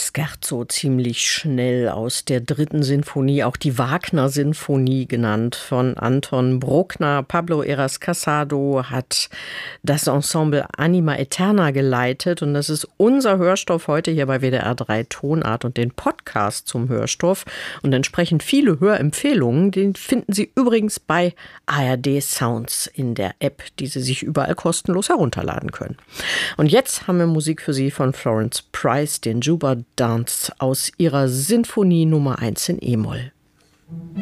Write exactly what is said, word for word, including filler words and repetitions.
Scherzo ziemlich schnell aus der dritten Sinfonie, auch die Wagner-Sinfonie genannt, von Anton Bruckner. Pablo Heras Casado hat das Ensemble Anima Eterna geleitet und das ist unser Hörstoff heute hier bei W D R drei Tonart und den Podcast zum Hörstoff und entsprechend viele Hörempfehlungen, den finden Sie übrigens bei A R D Sounds in der App, die Sie sich überall kostenlos herunterladen können. Und jetzt haben wir Musik für Sie von Florence Price, den Juba Dance aus ihrer Sinfonie Nummer eins in E-Moll.